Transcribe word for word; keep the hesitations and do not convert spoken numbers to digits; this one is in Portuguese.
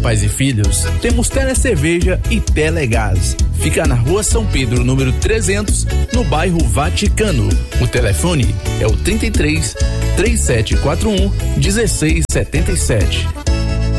pais e filhos, temos Telecerveja e Telegás. Fica na Rua São Pedro, número trezentos, no bairro Vaticano. O telefone é o trinta e três, três sete quatro um, dezesseis setenta e sete.